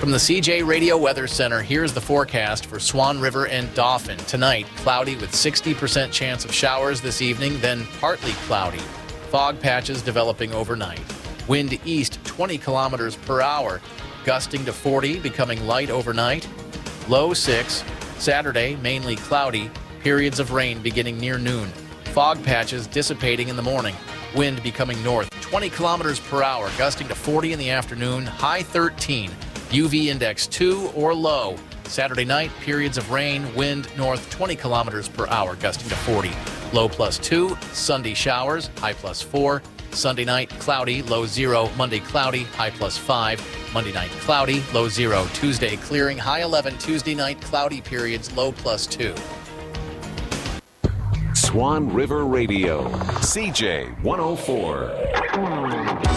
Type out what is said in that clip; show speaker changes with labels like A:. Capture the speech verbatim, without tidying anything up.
A: From the C J Radio Weather Center, here's the forecast for Swan River and Dauphin. Tonight, cloudy with sixty percent chance of showers this evening, then partly cloudy. Fog patches developing overnight. Wind east twenty kilometers per hour, gusting to forty, becoming light overnight. Low six. Saturday, mainly cloudy. Periods of rain beginning near noon. Fog patches dissipating in the morning. Wind becoming north twenty kilometers per hour, gusting to forty in the afternoon. High thirteen. U V index two or low. Saturday night, periods of rain. Wind north twenty kilometers per hour, gusting to forty. Low plus two. Sunday showers. High plus four. Sunday night, cloudy. Low zero. Monday, cloudy. High plus five. Monday night, cloudy. Low zero. Tuesday, clearing. High eleven. Tuesday night, cloudy periods. Low plus two.
B: Swan River Radio, C J one oh four.